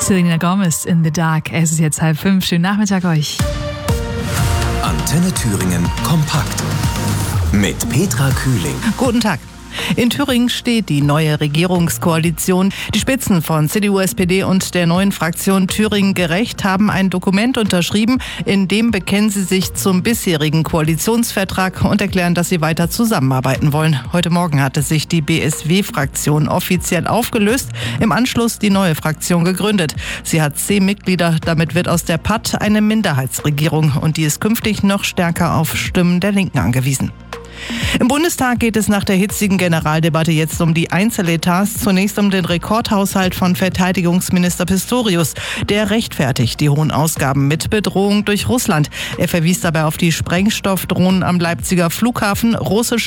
Selena Gomez in the Dark. Es ist jetzt 4:30. Schönen Nachmittag euch. Antenne Thüringen kompakt mit Petra Kühling. Guten Tag. In Thüringen steht die neue Regierungskoalition. Die Spitzen von CDU, SPD und der neuen Fraktion Thüringen Gerecht haben ein Dokument unterschrieben. In dem bekennen sie sich zum bisherigen Koalitionsvertrag und erklären, dass sie weiter zusammenarbeiten wollen. Heute Morgen hatte sich die BSW-Fraktion offiziell aufgelöst, im Anschluss die neue Fraktion gegründet. Sie hat 10 Mitglieder, damit wird aus der PAD eine Minderheitsregierung und die ist künftig noch stärker auf Stimmen der Linken angewiesen. Im Bundestag geht es nach der hitzigen Generaldebatte jetzt um die Einzeletats. Zunächst um den Rekordhaushalt von Verteidigungsminister Pistorius. Der rechtfertigt die hohen Ausgaben mit Bedrohung durch Russland. Er verwies dabei auf die Sprengstoffdrohnen am Leipziger Flughafen. Russische